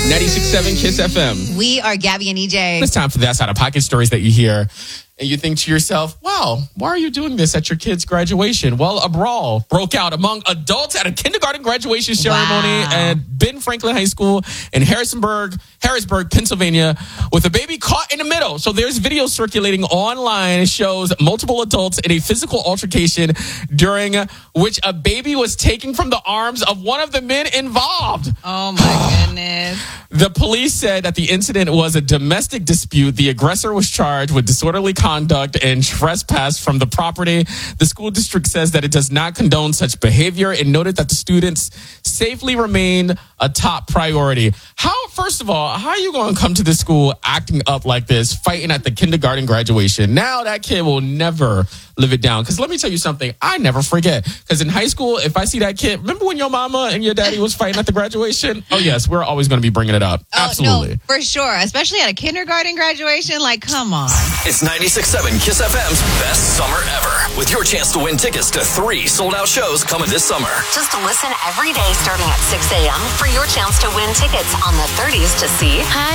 96.7 Kiss FM. We are Gabby and EJ. It's time for the Out of Pocket stories that you hear. And you think to yourself, wow, why are you doing this at your kid's graduation? Well, a brawl broke out among adults at a kindergarten graduation ceremony at Ben Franklin High School in Harrisburg, Pennsylvania, with a baby caught in the middle. So there's video circulating online. It shows multiple adults in a physical altercation during which a baby was taken from the arms of one of the men involved. Oh, my goodness. The police said that the incident was a domestic dispute. The aggressor was charged with disorderly conduct and trespass from the property. The school district says that it does not condone such behavior and noted that the students safely remain a top priority. First of all, how are you going to come to this school acting up like this, fighting at the kindergarten graduation? Now that kid will never live it down. Because let me tell you something, I never forget. Because in high school, if I see that kid, remember when your mama and your daddy was fighting at the graduation? Oh, yes, we're always going to be bringing it up. Absolutely. No, for sure. Especially at a kindergarten graduation. Like, come on. It's 96.7 Kiss FM's best summer ever. With your chance to win tickets to 3 sold-out shows coming this summer. Just listen every day starting at 6 a.m. for your chance to win tickets on the 30s to see